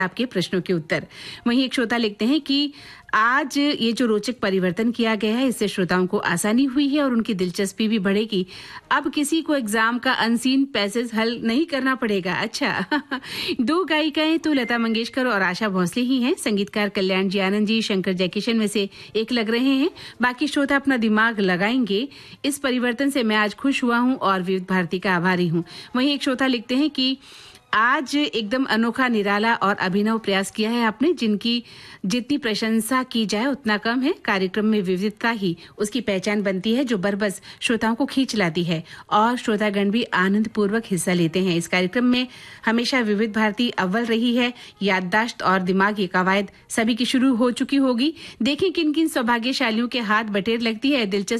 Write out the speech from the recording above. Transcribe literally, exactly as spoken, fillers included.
आपके प्रश्नों के उत्तर। वहीं एक श्रोता लिखते हैं कि आज ये जो रोचक परिवर्तन किया गया है, इससे श्रोताओं को आसानी हुई है और उनकी दिलचस्पी भी बढ़ेगी। अब किसी को एग्जाम का अनसीन पैसेज हल नहीं करना पड़ेगा। अच्छा दो गायिकाएं तो लता मंगेशकर और आशा भोसले ही हैं। संगीतकार कल्याण जी आनंद जी शंकर जयकिशन में से एक लग रहे हैं। बाकी श्रोता अपना दिमाग लगाएंगे। इस परिवर्तन से मैं आज खुश हुआ हूं और विविध भारती का आभारी हूं। वहीं एक श्रोता लिखते हैं कि आज एकदम अनोखा, निराला और अभिनव प्रयास किया है आपने, जिनकी जितनी प्रशंसा की जाए उतना कम है। कार्यक्रम में विविधता ही उसकी पहचान बनती है, जो बरबस श्रोताओं को खींच लाती है और श्रोतागण भी आनंद पूर्वक हिस्सा लेते हैं। इस कार्यक्रम में हमेशा विविध भारती अव्वल रही है। याददाश्त और दिमागी कवायद सभी की शुरू हो चुकी होगी। देखें किन किन सौभाग्यशालियों के हाथ बटेर लगती है। दिलचस्प